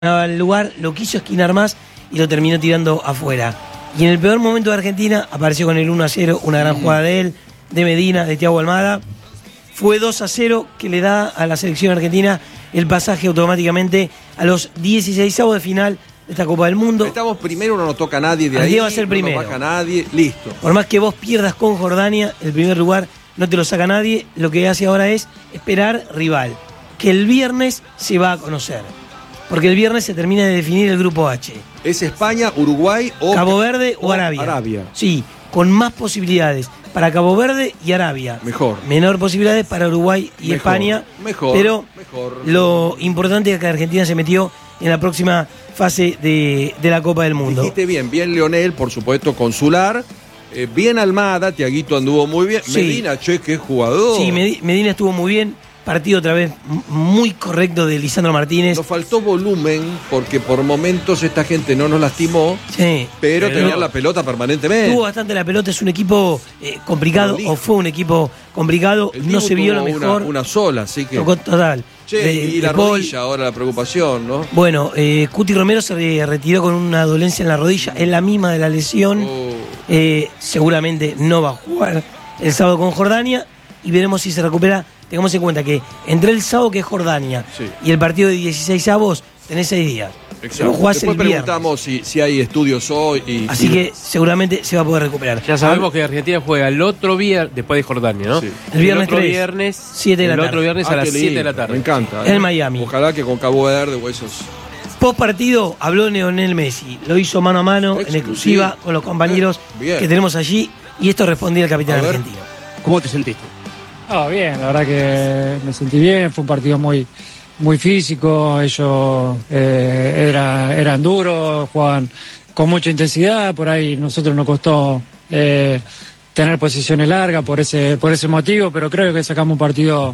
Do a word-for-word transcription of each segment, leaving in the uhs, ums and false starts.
el lugar, lo quiso esquinar más y lo terminó tirando afuera. Y en el peor momento de Argentina apareció con el uno a cero, una gran mm. jugada de él, de Medina, de Thiago Almada. Fue dos a cero que le da a la selección argentina el pasaje automáticamente a los dieciseisavos de final de esta Copa del Mundo. Estamos primero, no nos toca a nadie de ahí. Va a ser primero. No nos baja a nadie, listo. Por más que vos pierdas con Jordania, el primer lugar no te lo saca nadie. Lo que hace ahora es esperar rival, que el viernes se va a conocer. Porque el viernes se termina de definir el grupo H. ¿Es España, Uruguay o Cabo Verde o, o Arabia? Arabia. Sí, con más posibilidades para Cabo Verde y Arabia. Mejor. Menor posibilidades para Uruguay y mejor, España. Mejor. Pero mejor. Lo importante es que Argentina se metió en la próxima fase de, de la Copa del Mundo. Dijiste bien, bien Leonel, por supuesto, consular. Eh, bien Almada, Tiaguito anduvo muy bien. Sí. Medina, che, qué jugador. Sí, Medina estuvo muy bien. Partido otra vez muy correcto de Lisandro Martínez. Nos faltó volumen porque por momentos esta gente no nos lastimó, sí, pero, pero tenía la pelota permanentemente. Tuvo bastante la pelota, es un equipo eh, complicado, o fue un equipo complicado, no se vio lo mejor. Una, una sola, así que... Total. Che, de, y de la Paul. Rodilla ahora la preocupación, ¿no? Bueno, eh, Cuti Romero se retiró con una dolencia en la rodilla, es la misma de la lesión. Oh. Eh, seguramente no va a jugar el sábado con Jordania y veremos si se recupera. Tengamos en cuenta que entre el sábado, que es Jordania, sí, y el partido de dieciseisavos, tenés seis días. Exacto. Después el preguntamos si, si hay estudios hoy. Y, Así y... que seguramente se va a poder recuperar. Ya sabemos que Argentina juega el otro viernes, después de Jordania, ¿no? Sí. El viernes el otro tres, viernes, siete de la el tarde. otro viernes ah, a las siete de la tarde. Me encanta. En ¿eh? Miami. Ojalá que con Cabo Verde o esos. Post partido habló Lionel Messi. Lo hizo mano a mano, exclusiva, en exclusiva, con los compañeros eh, que tenemos allí. Y esto respondía el capitán argentino. ¿Cómo te sentiste? Ah, bien, la verdad que me sentí bien, fue un partido muy, muy físico, ellos eh, era, eran duros, jugaban con mucha intensidad, por ahí nosotros nos costó eh, tener posiciones largas por ese, por ese motivo, pero creo que sacamos un partido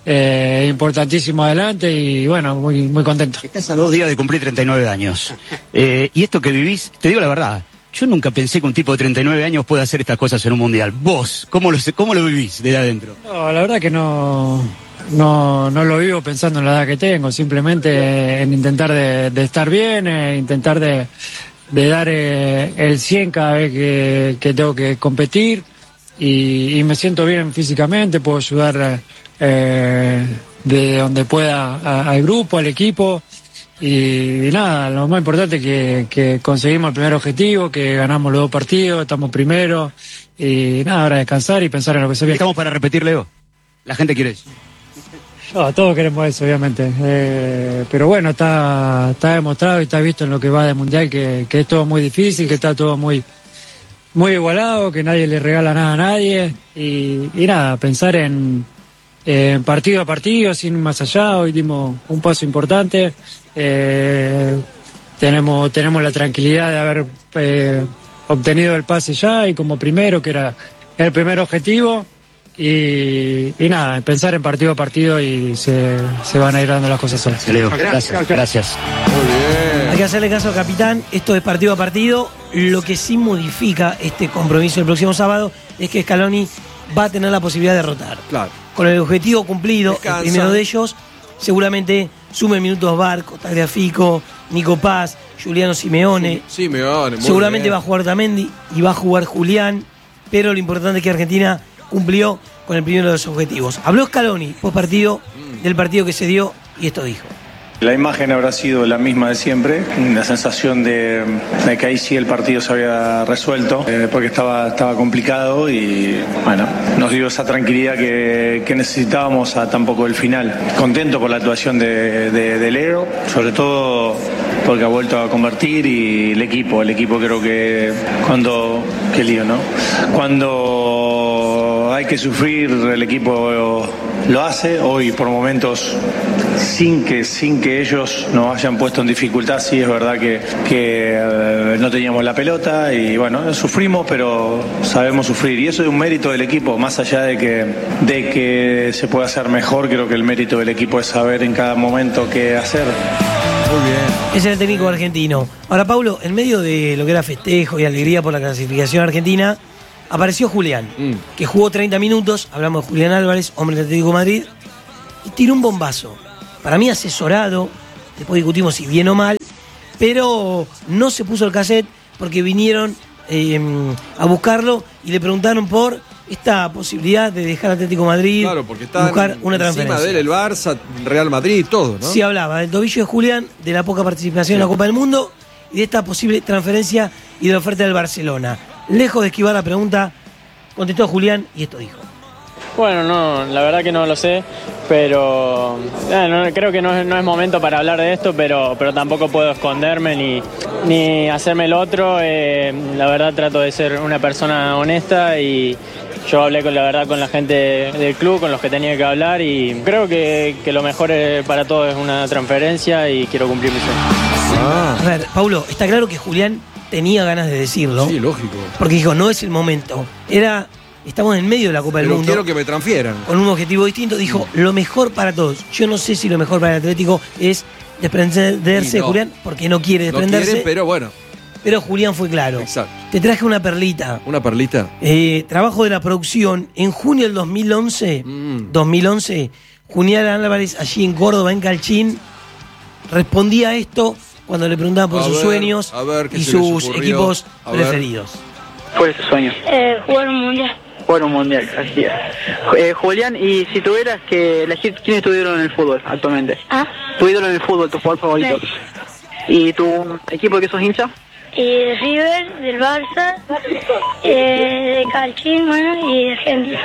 eh, importantísimo adelante y bueno, muy, muy contento. Estás a dos días de cumplir treinta y nueve años, eh, y esto que vivís, te digo la verdad, yo nunca pensé que un tipo de treinta y nueve años pueda hacer estas cosas en un mundial. ¿Vos cómo lo, cómo lo vivís desde adentro? No, la verdad que no, no, no lo vivo pensando en la edad que tengo, simplemente en intentar de, de estar bien, eh, intentar de, de dar eh, el cien cada vez que, que tengo que competir y, y me siento bien físicamente, puedo ayudar eh, de donde pueda a, al grupo, al equipo. Y, y nada, lo más importante es que, que conseguimos el primer objetivo, que ganamos los dos partidos, estamos primero y nada, ahora descansar y pensar en lo que se viene. Estamos para repetir, Leo. La gente quiere eso. No, todos queremos eso, obviamente. Eh, pero bueno, está, está demostrado y está visto en lo que va de Mundial que, que es todo muy difícil, que está todo muy, muy igualado, que nadie le regala nada a nadie. Y, y nada, pensar en, en partido a partido, sin ir más allá. Hoy dimos un paso importante. Eh, tenemos, tenemos la tranquilidad de haber eh, obtenido el pase ya y como primero, que era el primer objetivo. Y, y nada, pensar en partido a partido y se, se van a ir dando las cosas solas. Leo, gracias, gracias. Muy bien. Hay que hacerle caso al capitán, esto es partido a partido. Lo que sí modifica este compromiso el próximo sábado es que Scaloni va a tener la posibilidad de rotar. Claro. Con el objetivo cumplido, Descansa. El primero de ellos, seguramente sume minutos Barco, Tagliafico, Nico Paz, Juliano Simeone. Sí, Simeone, muy seguramente bien. va a jugar Otamendi y va a jugar Julián, pero lo importante es que Argentina cumplió con el primero de los objetivos. Habló Scaloni post partido mm. del partido que se dio y esto dijo. La imagen habrá sido la misma de siempre, la sensación de, de que ahí sí el partido se había resuelto, eh, porque estaba, estaba complicado y bueno, nos dio esa tranquilidad que, que necesitábamos a tan poco del final. Contento por la actuación de, de, de Leo, sobre todo porque ha vuelto a convertir y el equipo, el equipo creo que cuando, qué lío, ¿no? Cuando hay que sufrir el equipo lo hace, hoy por momentos sin que, sin que ellos nos hayan puesto en dificultad, sí es verdad que, que eh, no teníamos la pelota y bueno, sufrimos, pero sabemos sufrir y eso es un mérito del equipo, más allá de que, de que se pueda hacer mejor, creo que el mérito del equipo es saber en cada momento qué hacer. Muy bien. Ese es el técnico argentino. Ahora, Paulo, en medio de lo que era festejo y alegría por la clasificación argentina, apareció Julián, mm. que jugó treinta minutos, hablamos de Julián Álvarez, hombre del Atlético de Madrid, y tiró un bombazo. Para mí asesorado, después discutimos si bien o mal, pero no se puso el cassette porque vinieron eh, a buscarlo y le preguntaron por esta posibilidad de dejar Atlético de Madrid, claro, porque está buscar una encima transferencia. de él el Barça, Real Madrid, todo, ¿no? Se hablaba del tobillo de Julián, de la poca participación sí. en la Copa del Mundo y de esta posible transferencia y de la oferta del Barcelona. Lejos de esquivar la pregunta, contestó Julián y esto dijo. Bueno, no, la verdad que no lo sé, pero eh, no, creo que no es, no es momento para hablar de esto, pero, pero tampoco puedo esconderme ni, ni hacerme el otro. Eh, la verdad trato de ser una persona honesta y yo hablé con la verdad con la gente del club, con los que tenía que hablar y creo que, que lo mejor para todos es una transferencia y quiero cumplir mi sueño. Ah. A ver, Paulo, está claro que Julián tenía ganas de decirlo. Sí, lógico. Porque dijo, no es el momento. Era... Estamos en medio de la Copa del Pero Mundo. quiero que me transfieran. Con un objetivo distinto. Dijo, lo mejor para todos. Yo no sé si lo mejor para el Atlético es desprenderse no. de Julián, porque no quiere desprenderse. No quiere, pero bueno. Pero Julián fue claro. Exacto. Te traje una perlita. ¿Una perlita? Eh, trabajo de la producción. En junio del dos mil once, mm. dos mil once, Julián Álvarez, allí en Córdoba, en Calchín, respondía a esto cuando le preguntaban por a sus ver, sueños ver, y sus equipos a preferidos. Ver. ¿Cuál es tu sueño? Eh, jugar un mundial. Jugar un mundial, así es. Eh, Julián, y si tuvieras que elegir, ¿quién es tu ídolo en el fútbol actualmente? ¿Ah? Tu ídolo en el fútbol, tu jugador favorito. Sí. ¿Y tu equipo de que sos hincha? Y River, del Barça, eh, de Calchín, bueno, y de Argentina.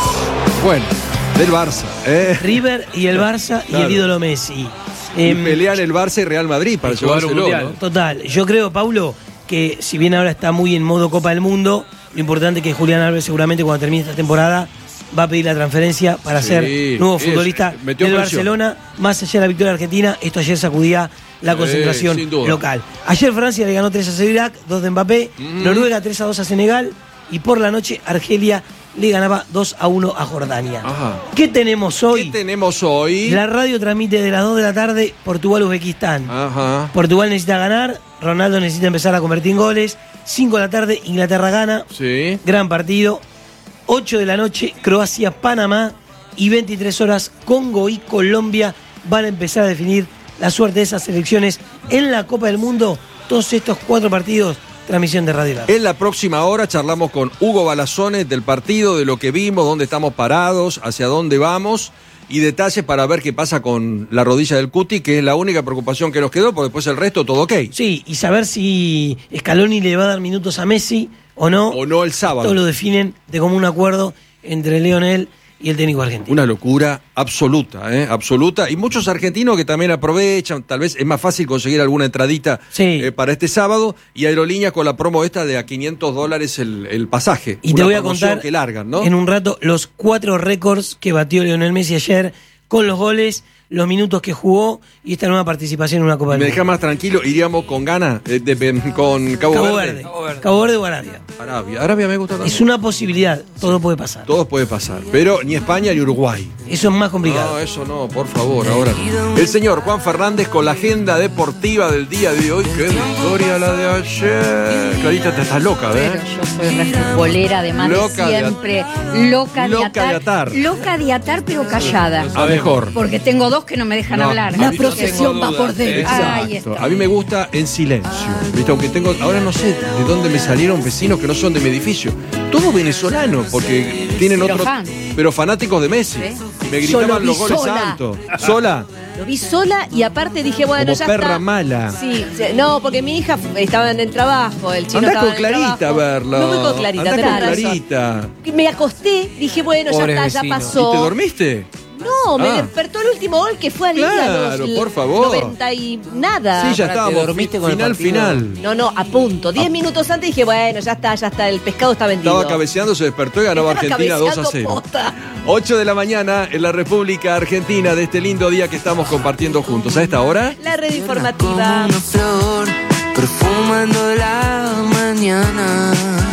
Bueno, del Barça. ¿eh? River y el Barça claro. y el ídolo Messi. Y eh, pelean el Barça y Real Madrid para llevarse el mundial. ¿No? Total, yo creo, Paulo, que si bien ahora está muy en modo Copa del Mundo, lo importante es que Julián Álvarez seguramente cuando termine esta temporada va a pedir la transferencia para sí, ser nuevo futbolista es, del presión. Barcelona. Más allá de la victoria argentina, esto ayer sacudía la concentración eh, local. Ayer Francia le ganó tres a cero a Irak, dos de Mbappé, mm. Noruega tres a dos a Senegal y por la noche Argelia le ganaba dos a uno a Jordania. Ajá. ¿Qué tenemos hoy? ¿Qué tenemos hoy? La radio transmite de las dos de la tarde Portugal-Uzbekistán. Ajá. Portugal necesita ganar, Ronaldo necesita empezar a convertir en goles. cinco de la tarde, Inglaterra gana. Sí. Gran partido. ocho de la noche, Croacia-Panamá. Y veintitrés horas, Congo y Colombia van a empezar a definir la suerte de esas selecciones en la Copa del Mundo. Todos estos cuatro partidos, transmisión de Radio Lar. En la próxima hora charlamos con Hugo Balazones del partido, de lo que vimos, dónde estamos parados, hacia dónde vamos y detalles para ver qué pasa con la rodilla del Cuti, que es la única preocupación que nos quedó, porque después el resto todo ok. Sí, y saber si Scaloni le va a dar minutos a Messi o no. O no el sábado. Todo lo definen de común acuerdo entre Lionel y el técnico argentino. Una locura absoluta, ¿eh? Absoluta. Y muchos argentinos que también aprovechan, tal vez es más fácil conseguir alguna entradita sí. eh, para este sábado. Y Aerolíneas con la promo esta de a quinientos dólares el, el pasaje. Y una te voy a contar que largan, ¿no? en un rato los cuatro récords que batió Lionel Messi ayer con los goles, los minutos que jugó y esta nueva participación en una Copa del Mundo. Me Mundo. deja más tranquilo, iríamos con ganas, eh, de, de, con Cabo, Cabo Verde. Verde. Cabo Verde. Cabo Verde o Arabia. Arabia. Arabia me gusta también. Es una posibilidad, todo puede pasar. Todo puede pasar, pero ni España ni Uruguay. Eso es más complicado. No, eso no, por favor, ahora no. El señor Juan Fernández con la agenda deportiva del día de hoy. ¡Qué victoria la de ayer! Clarita, te estás loca, ¿eh? Pero yo soy re futbolera, además loca de siempre. De loca, de, loca atar, de atar. Loca de atar, pero callada. A mejor. Porque tengo dos que no me dejan no, hablar. La procesión va por dentro. Ahí está. A mí me gusta en silencio. ¿Viste? Aunque tengo, ahora no sé de dónde me salieron vecinos que no son de mi edificio. Todos venezolanos, porque tienen pero otro. Fan. Pero fanáticos de Messi. ¿Eh? Me gritaban los goles sola. santos. ¿Sola? Lo vi sola y aparte dije, bueno, como ya perra está. mala. Sí, no, porque mi hija estaba en el trabajo, el chino Andá estaba con en el Clarita trabajo. a verlo. No fui con Clarita, Andá tenés con razón. Clarita. Me acosté, dije, bueno, Pobre ya está, vecino. ya pasó. ¿Y te dormiste? No, me Ah. despertó el último gol que fue a Liga Claro, los por favor. noventa y nada. Sí, ya estábamos. dormiste con el final, partido? final. No, no, a punto. Diez minutos antes dije, bueno, ya está, ya está, el pescado está vendido. Estaba cabeceando, se despertó y ganaba Estaba Argentina dos a cabeceando cero. posta. ocho de la mañana en la República Argentina, de este lindo día que estamos compartiendo juntos. ¿A esta hora? La red informativa. Una flor perfumando la mañana.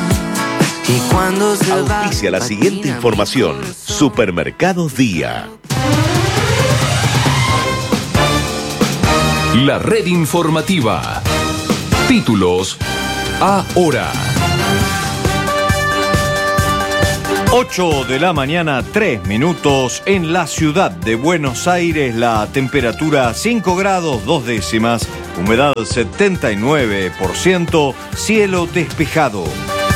Y cuando se Auspicia la siguiente información. Supermercados Día. La red informativa. Títulos ahora. ocho de la mañana, tres minutos. En la ciudad de Buenos Aires, la temperatura cinco grados, dos décimas. Humedad setenta y nueve por ciento. Cielo despejado.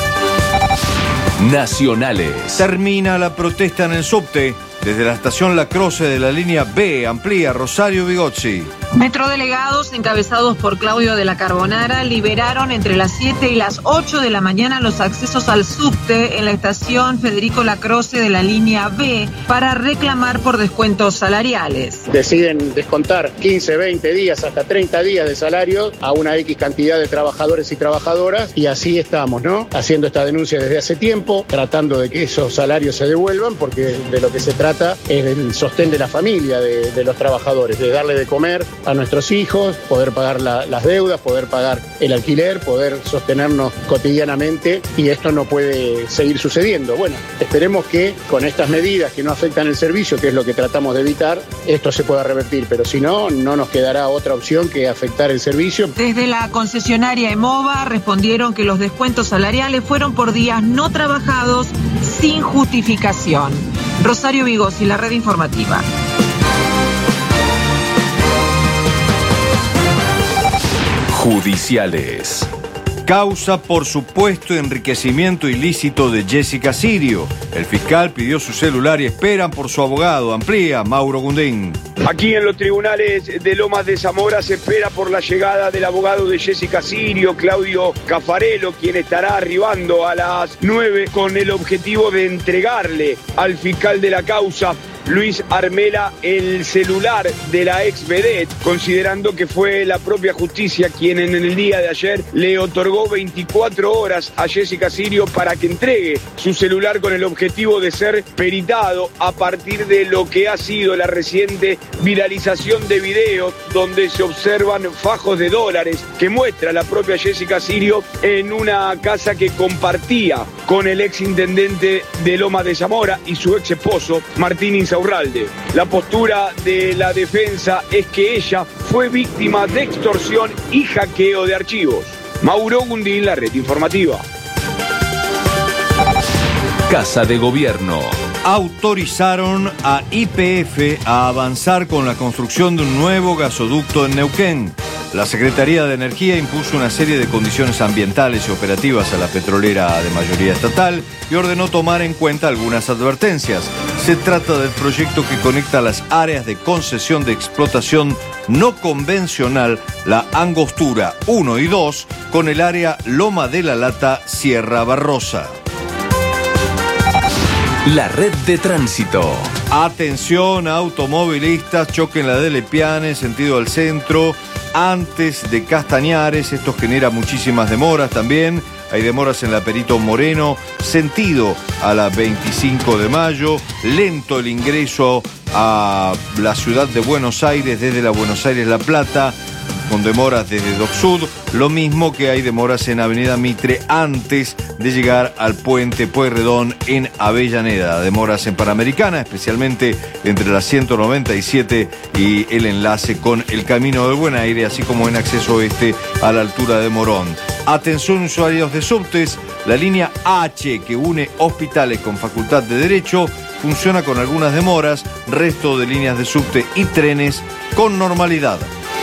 Nacionales. Termina la protesta en el subte. Desde la estación La Croce de la línea B, amplía Rosario Vigozzi. Metrodelegados, encabezados por Claudio de la Carbonara, liberaron entre las siete y las ocho de la mañana los accesos al subte en la estación Federico Lacroce de la línea B para reclamar por descuentos salariales. Deciden descontar quince, veinte días, hasta treinta días de salario a una X cantidad de trabajadores y trabajadoras, y así estamos, ¿no? Haciendo esta denuncia desde hace tiempo, tratando de que esos salarios se devuelvan, porque de lo que se trata es del sostén de la familia de, de los trabajadores, de darle de comer a nuestros hijos, poder pagar la, las deudas, poder pagar el alquiler, poder sostenernos cotidianamente, y esto no puede seguir sucediendo. Bueno, esperemos que con estas medidas que no afectan el servicio, que es lo que tratamos de evitar, esto se pueda revertir, pero si no, no nos quedará otra opción que afectar el servicio. Desde la concesionaria EMOVA respondieron que los descuentos salariales fueron por días no trabajados sin justificación. Rosario Vigozzi, la red informativa. Judiciales. Causa por supuesto enriquecimiento ilícito de Jessica Sirio. El fiscal pidió su celular y esperan por su abogado. Amplía Mauro Gundín. Aquí en los tribunales de Lomas de Zamora se espera por la llegada del abogado de Jessica Sirio, Claudio Caffarello, quien estará arribando a las nueve con el objetivo de entregarle al fiscal de la causa, Luis Armela, el celular de la ex vedette, considerando que fue la propia justicia quien en el día de ayer le otorgó veinticuatro horas a Jessica Sirio para que entregue su celular con el objetivo de ser peritado a partir de lo que ha sido la reciente viralización de videos donde se observan fajos de dólares que muestra la propia Jessica Sirio en una casa que compartía con el ex intendente de Lomas de Zamora y su ex esposo Martín Insaurralde. La postura de la defensa es que ella fue víctima de extorsión y hackeo de archivos. Mauro Gundín, la red informativa. Casa de Gobierno. Autorizaron a Y P F a avanzar con la construcción de un nuevo gasoducto en Neuquén. La Secretaría de Energía impuso una serie de condiciones ambientales y operativas a la petrolera de mayoría estatal y ordenó tomar en cuenta algunas advertencias. Se trata del proyecto que conecta las áreas de concesión de explotación no convencional, la Angostura uno y dos, con el área Loma de la Lata, Sierra Barrosa. La red de tránsito. Atención, automovilistas, choque en la de Lepiane, sentido al centro, antes de Castañares. Esto genera muchísimas demoras también. Hay demoras en la Perito Moreno, sentido a la veinticinco de mayo. Lento el ingreso a la ciudad de Buenos Aires desde la Buenos Aires-La Plata, con demoras desde Dock Sud, lo mismo que hay demoras en Avenida Mitre antes de llegar al puente Pueyrredón en Avellaneda. Demoras en Panamericana, especialmente entre la ciento noventa y siete y el enlace con el Camino del Buen Aire, así como en acceso oeste a la altura de Morón. Atención usuarios de subtes, la línea H que une hospitales con Facultad de Derecho funciona con algunas demoras, resto de líneas de subte y trenes con normalidad.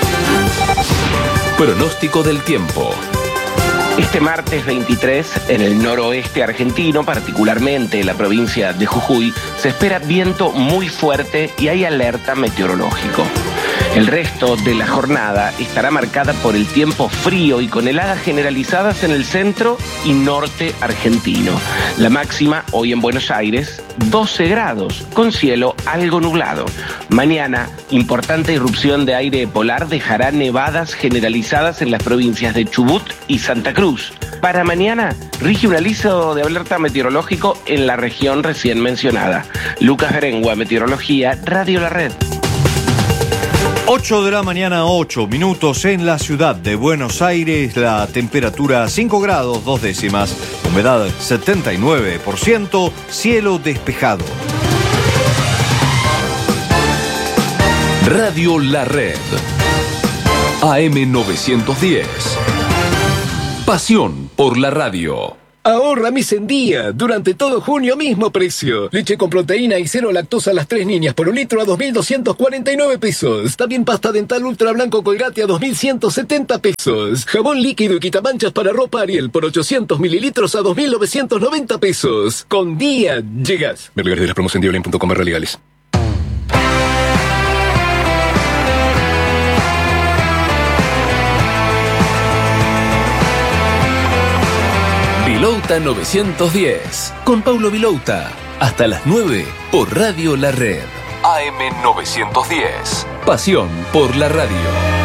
Pronóstico del tiempo. Este martes veintitrés, en el noroeste argentino, particularmente en la provincia de Jujuy, se espera viento muy fuerte y hay alerta meteorológico. El resto de la jornada estará marcada por el tiempo frío y con heladas generalizadas en el centro y norte argentino. La máxima hoy en Buenos Aires, doce grados, con cielo algo nublado. Mañana, importante irrupción de aire polar dejará nevadas generalizadas en las provincias de Chubut y Santa Cruz. Para mañana, rige un aviso de alerta meteorológico en la región recién mencionada. Lucas Berengua, Meteorología, Radio La Red. ocho de la mañana, ocho minutos en la ciudad de Buenos Aires, la temperatura cinco grados, dos décimas, humedad setenta y nueve por ciento, cielo despejado. Radio La Red. A M novecientos diez. Pasión por la radio. Ahorra mes en día. Durante todo junio, mismo precio. Leche con proteína y cero lactosa a las tres niñas por un litro a dos mil doscientos cuarenta y nueve pesos. También pasta dental ultra blanco Colgate a dos mil ciento setenta pesos. Jabón líquido y quitamanchas para ropa Ariel por ochocientos mililitros a dos mil novecientos noventa pesos. Con día llegas. Ver lugares de las promos en dioline punto com barra legales. Vilouta novecientos diez, con Paulo Vilouta, hasta las nueve por Radio La Red. A M novecientos diez, pasión por la radio.